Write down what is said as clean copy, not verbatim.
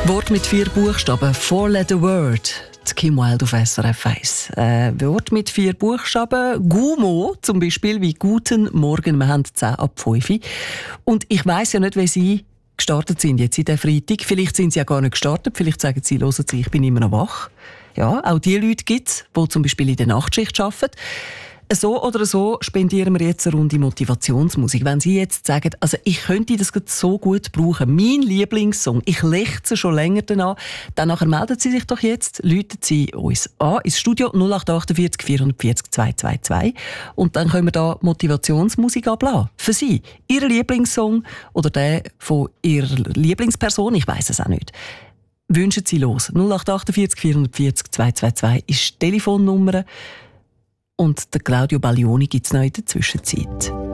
Wort mit 4 Buchstaben. 4-letter word. Die Kim Wilde auf SRF 1. Wort mit 4 Buchstaben. Gumo zum Beispiel, wie «Guten Morgen». Wir haben 10 ab 5. Und ich weiss ja nicht, wie Sie gestartet sind jetzt in der Freitag. Vielleicht sind Sie ja gar nicht gestartet. Vielleicht sagen Sie, hören Sie, ich bin immer noch wach. Ja, auch die Leute gibt es, die zum Beispiel in der Nachtschicht arbeiten. So oder so spendieren wir jetzt eine Runde Motivationsmusik. Wenn Sie jetzt sagen, also ich könnte das so gut brauchen, mein Lieblingssong, ich lechze schon länger danach, dann nachher melden Sie sich doch jetzt, rufen Sie uns an ins Studio 0848 440 222 und dann können wir da Motivationsmusik ablassen. Für Sie, Ihr Lieblingssong oder der von Ihrer Lieblingsperson, ich weiss es auch nicht. Wünschen Sie los. 0848 440 222 ist die Telefonnummer. Und der Claudio Baglioni gibt es noch in der Zwischenzeit.